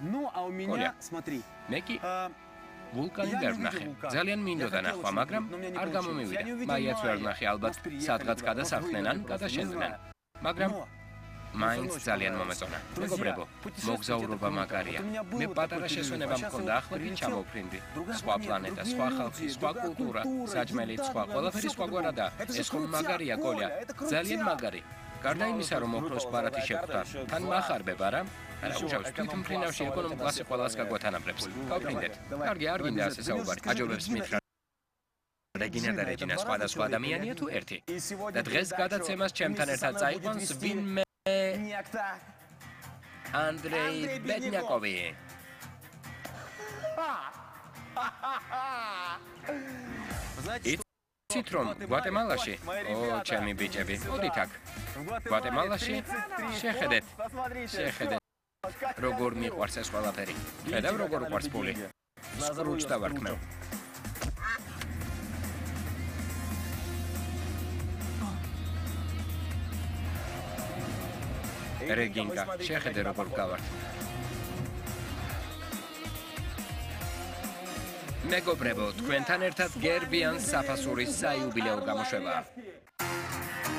Ну, а у меня, смотри. Მეки ვულკანი ვერ ვნახე. ძალიან მინდოდა ნახვა, მაგრამ არ გამომივიდა. მაიაც ვერ ვნახე, ალბათ სადღაც გადასახლდნენ ან გადაშენდნენ. მაგრამ მაინც ძალიან მომეწონა. მეგობრებო, მოგზაურობა მაგარია. მე პატარა შესვენება მქონდა, ახლა კი ჩამოვფრინდი. სხვა პლანეტა, სხვა ხალხი, სხვა კულტურა, საჭმელი სხვა, ყველაფერი სხვაგვარადაა. ეს ხომ მაგარია, კოლია, ძალიან მაგარი. გარდა იმისა, რომ ოქროს ბარათი შეხვდა, თან მახარბებ, არა? არა, უშავს, თვითმფრინავში ეკონომ კლასი ყველას გაგვათანაბრებს. გავფრინდეთ. კარგი, არ გინდა ასე საუბარი. აჯობებს მითხრა. რეგინა და რეჯინა სხვადასხვა ადამიანია თუ ერთი? და დღეს გადაცემას ჩემთან ერთად წაიყვანს ვინმე Andrei Bedniakovi. იცით რომ გვატემალაში? ო, ჩემი ბიჭები, მოდით აქ. გვატემალაში? შეხედეთ. როგორ მიყვარს ეს ყველაფერი. ხედავ როგორ უყვარს ფული. სკრუჯს დავარქმევ. რეგინკა, შეხედე როგორ გავართ. მეგობრებო, თქვენთან ერთად გერბიან საფასურის საიუბილეო გამოშვება.